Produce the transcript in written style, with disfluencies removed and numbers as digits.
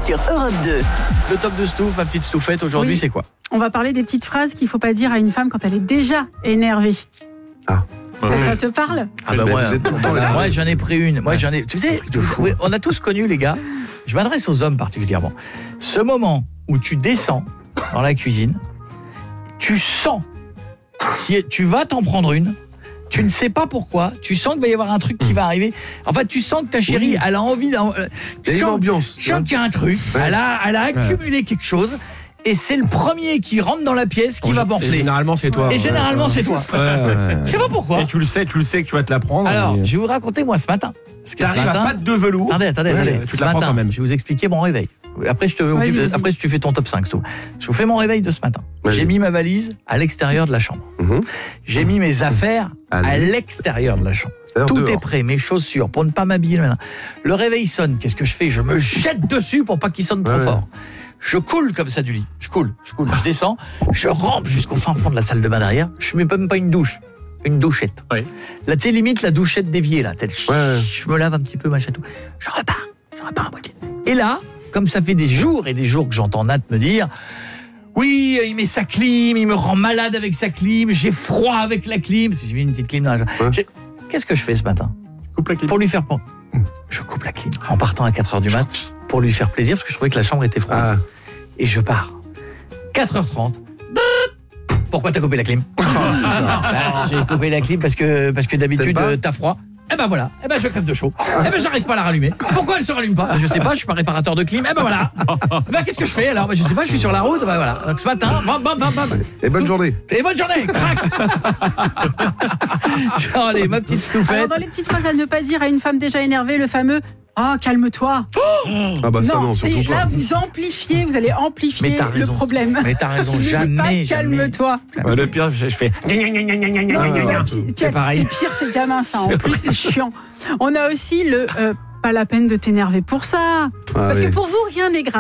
sur Europe 2. Le top de Stouff, ma petite Stouffette, aujourd'hui, c'est quoi ? On va parler des petites phrases qu'il ne faut pas dire à une femme quand elle est déjà énervée. Ah. Ça te parle ? Ah bah Vous êtes tout le temps énervé. moi j'en ai pris une. Moi j'en ai. Tu sais, on a tous connu les gars. Je m'adresse aux hommes particulièrement. Ce moment où tu descends dans la cuisine, tu sens, tu vas t'en prendre une. Tu ne sais pas pourquoi, tu sens qu'il va y avoir un truc qui va arriver. En fait, tu sens que ta chérie, elle a envie Il y a une ambiance. Tu sens qu'il y a un truc. Ouais. Elle a accumulé quelque chose. Et c'est le premier qui rentre dans la pièce qui va Et morfler. généralement, c'est toi. Et généralement, c'est toi. Je sais pas pourquoi. Et tu le sais que tu vas te la prendre. Alors, et... je vais vous raconter moi ce matin. Parce que ce T'arrives à matin, patte de velours. Attendez. Tu te Ce la prends matin, quand même. je vais vous expliquer mon réveil. Après, Vas-y. après, tu fais ton top 5. Je vous fais mon réveil de ce matin. Vas-y. J'ai mis ma valise à l'extérieur de la chambre. J'ai mis mes affaires à l'extérieur de la chambre. Tout est prêt, mes chaussures, pour ne pas m'habiller. Le réveil sonne. Qu'est-ce que je fais ? Je me jette dessus pour pas qu'il sonne trop fort. Je coule comme ça du lit. Je coule. Je descends. Je rampe jusqu'au fin fond de la salle de bain derrière. Je mets même pas une douche. Une douchette. Oui. Là, tu sais, limite la douchette déviée, là. Ouais. Je me lave un petit peu, machin tout. Je repars à moitié. Et là, comme ça fait des jours et des jours que j'entends Nat me dire oui, il met sa clim, il me rend malade avec sa clim, j'ai froid avec la clim. J'ai mis une petite clim dans la... Qu'est-ce que je fais ce matin ? Coupe la clim. Pour lui faire... Je coupe la clim en partant à 4h du mat pour lui faire plaisir parce que je trouvais que la chambre était froide. Ah. Et je pars. 4h30. Pourquoi t'as coupé la clim ? J'ai coupé la clim parce que d'habitude t'as froid. Eh ben voilà, je crève de chaud. J'arrive pas à la rallumer. Pourquoi elle se rallume pas ? Je sais pas, je suis pas réparateur de clim. Voilà. Qu'est-ce que je fais alors ? Je sais pas, je suis sur la route. Voilà. Donc ce matin, bam. Et bonne journée. Et bonne journée. Crac. Allez, ma petite Alors, Stouffette. dans les petites phrases à ne pas dire à une femme déjà énervée, le fameux « Oh, calme-toi !» Ah bah ça non, surtout là, pas. vous amplifiez, vous allez amplifier Mais t'as le raison. problème. Mais t'as raison, Ne dis jamais. pas calme-toi. Ouais, le pire, je fais. C'est pareil. pire, c'est gamin ça. En plus, c'est chiant. On a aussi le pas la peine de t'énerver pour ça. Parce que pour vous, rien n'est grave.